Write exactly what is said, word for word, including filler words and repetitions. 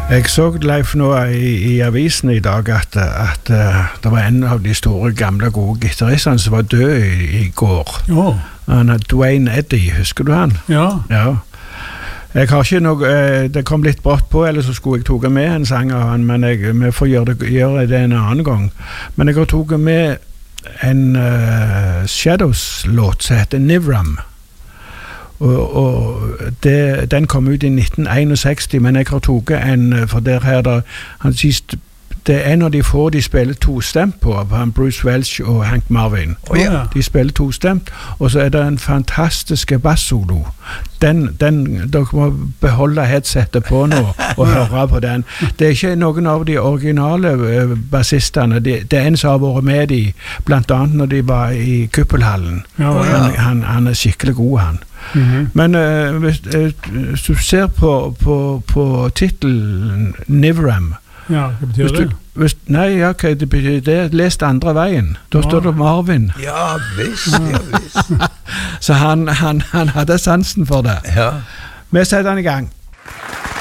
Jeg så Leif nå i, i avisen i dag at, at uh, det var en av de store gamle gode gitaristene som var død i, i går. Oh. Han er Duane Eddy, husker du han? Ja. Ja. Jeg har ikke noe, uh, det kom litt brått på, eller så skulle jeg toge med en sang av han, men jeg, vi får gjøre det, gjøre det en annen gang. Men jeg har toget med en uh, Shadows-låt som heter Nivram. Og, og det, den kom ut i nitten enogseksti, men jeg har toget en, for der her da, han sier, det er en av de få de spiller tostemt på, han Bruce Welch og Hank Marvin. Oh, ja. De spiller tostemt, og så er det en fantastisk bass-solo. Den, den, dere må beholde headsetet på nå og høre på den. Det er ikke noen av de originale uh, bassistene, det, det er en som har vært med de, blant annet når de var i Kuppelhallen. Ja, ja. Han, han, han er skikkelig god, han. Mm-hmm. Men uh, hvis, uh, hvis du ser på, på, på titelen Nivram, ja, hva betyr det? Du, hvis, nei, ja, okay, det betyr det. Les andre veien. Da ja. Står det Marvin. Ja, visst, ja, visst. Så han, han, han hadde sansen for det. Ja. Vi setter den i gang.